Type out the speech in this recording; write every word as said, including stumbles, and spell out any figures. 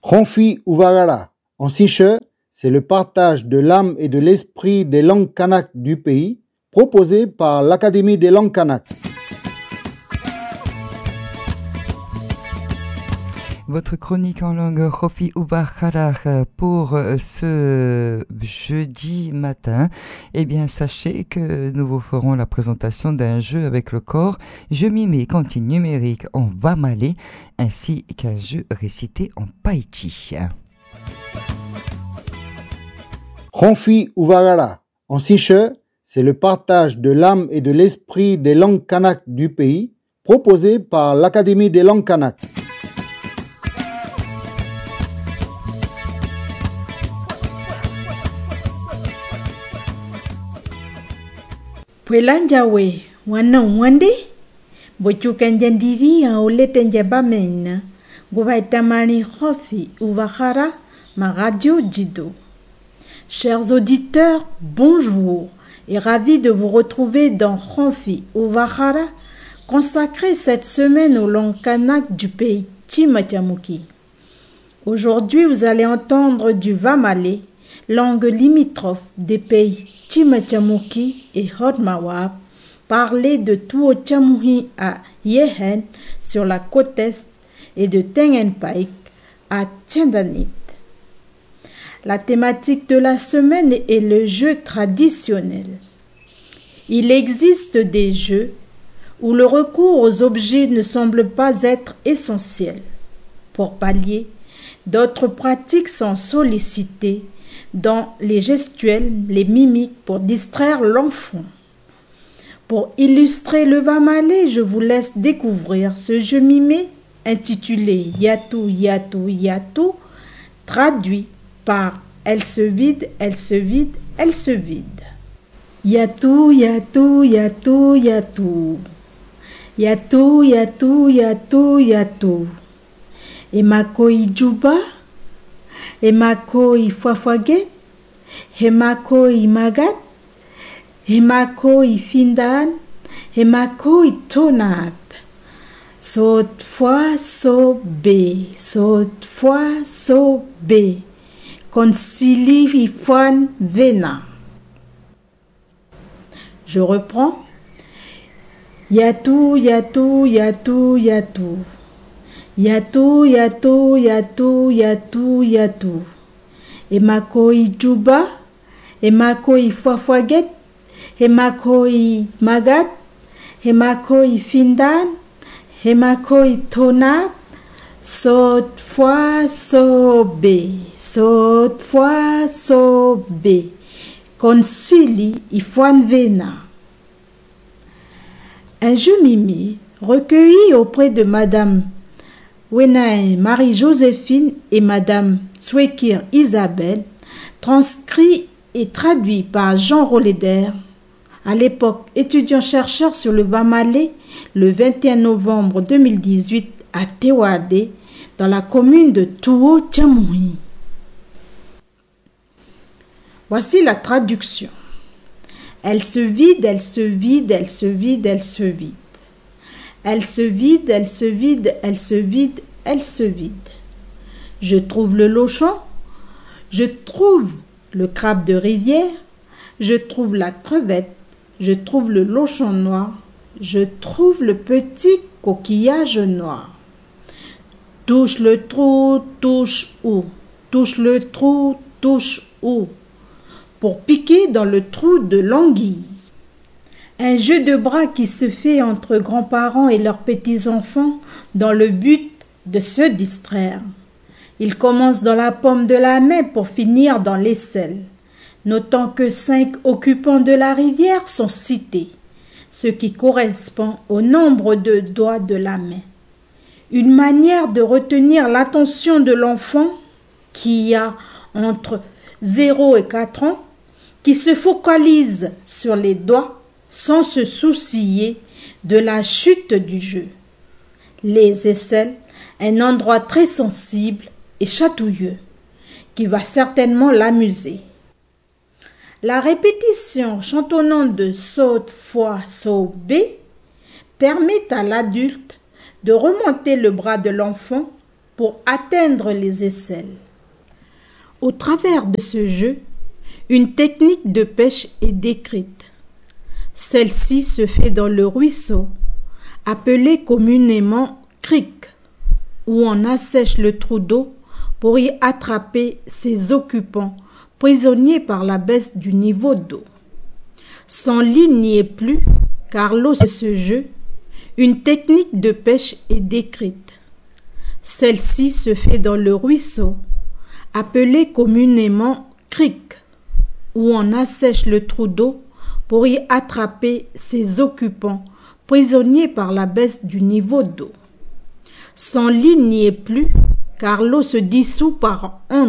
Ronfi Uvagara, en siche, c'est le partage de l'âme et de l'esprit des langues kanak du pays, proposé par l'Académie des langues kanak. Votre chronique en langue Ronfi Uvagara pour ce jeudi matin. Eh bien, sachez que nous vous ferons la présentation d'un jeu avec le corps, jeu mimé cantine numérique en Vamalé, ainsi qu'un jeu récité en Païchi. Ronfi Uvagara, en siche, c'est le partage de l'âme et de l'esprit des langues kanak du pays, proposé par l'Académie des langues kanak. Pwelanjawe wana wande bochukan jandiri a oleten jabamena gouvertamani Ronfi Uvagara ma radio Jido. Chers auditeurs, bonjour et ravi de vous retrouver dans Ronfi Uvagara, consacré cette semaine aux langues kanak du pays Tsimatiamuki. Aujourd'hui, vous allez entendre du Vamalé, langue limitrophe des pays Tsimatiamuki et Hotmawab, parler de Tuochamuhi à Yehen sur la côte est et de Tengenpaik à Tiendanit. La thématique de la semaine est le jeu traditionnel. Il existe des jeux où le recours aux objets ne semble pas être essentiel. Pour pallier, d'autres pratiques sont sollicitées dans les gestuels, les mimiques pour distraire l'enfant. Pour illustrer le Vamalé, je vous laisse découvrir ce jeu mimé intitulé Yatou, Yatou, Yatou, traduit par Elle se vide, elle se vide, elle se vide. Yatou, Yatou, Yatou, Yatou. Yatou, Yatou, Yatou, Yatou. Emako ijuba, Emako ifafaget, Emako imagat, Emako ifindan, Emako itonat. Saute fois so be, saute fois so be. Concili ifan vena. Je reprends. Yatou, Yatou, Yatou, Yatou. Yatou, Yatou, Yatou, Yatou, Yatou. Emako ijuba, Emako ifafaget, Emako imagat, Emako ifindan, Emako itonat. Saute fois so be, saute fois so be. Concili ifan vena. Un jeu mimé recueilli auprès de Madame Wenae Marie-Joséphine et Madame Swekir Isabelle, transcrit et traduit par Jean Rolleder, à l'époque étudiant-chercheur sur le Vamalé, le vingt et un novembre deux mille dix-huit à Tewade, dans la commune de Tuochamuhi. Voici la traduction. Elle se vide, elle se vide, elle se vide, elle se vide. Elle se vide, elle se vide, elle se vide, elle se vide. Je trouve le lochon, je trouve le crabe de rivière, je trouve la crevette, je trouve le lochon noir, je trouve le petit coquillage noir. Touche le trou, touche où? Touche le trou, touche où? Pour piquer dans le trou de l'anguille. Un jeu de bras qui se fait entre grands-parents et leurs petits-enfants dans le but de se distraire. Il commence dans la paume de la main pour finir dans l'aisselle, notant que cinq occupants de la rivière sont cités, ce qui correspond au nombre de doigts de la main. Une manière de retenir l'attention de l'enfant qui a entre zéro et quatre ans, qui se focalise sur les doigts sans se soucier de la chute du jeu. Les aisselles, un endroit très sensible et chatouilleux, qui va certainement l'amuser. La répétition chantonnante de saute fois saute B permet à l'adulte de remonter le bras de l'enfant pour atteindre les aisselles. Au travers de ce jeu, une technique de pêche est décrite. Celle-ci se fait dans le ruisseau, appelé communément crique, où on assèche le trou d'eau pour y attraper ses occupants prisonniers par la baisse du niveau d'eau. Sans ligne n'y est plus, car l'eau de ce jeu, une technique de pêche est décrite. Celle-ci se fait dans le ruisseau, appelé communément crique, où on assèche le trou d'eau pour y attraper ses occupants prisonniers par la baisse du niveau d'eau. Sans ligne n'y est plus, car l'eau se dissout par ondes.